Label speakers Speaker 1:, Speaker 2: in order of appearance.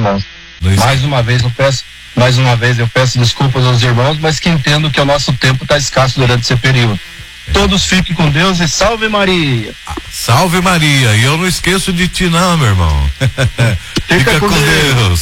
Speaker 1: irmãos. Mais uma vez eu peço desculpas aos irmãos, mas que entendo que o nosso tempo está escasso durante esse período. Todos fiquem com Deus e salve Maria.
Speaker 2: Salve Maria. E eu não esqueço de ti não, meu irmão.
Speaker 1: Fica com Deus.